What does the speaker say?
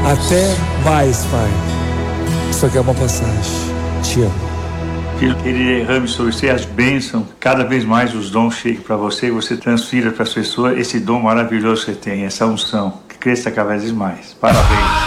Até mais, Pai. Isso aqui é uma passagem. Te amo. Filho, que Ele derrame sobre você as bênçãos, cada vez mais os dons cheguem para você e você transfira para as pessoas esse dom maravilhoso que você tem, essa unção, que cresça cada vez mais. Parabéns.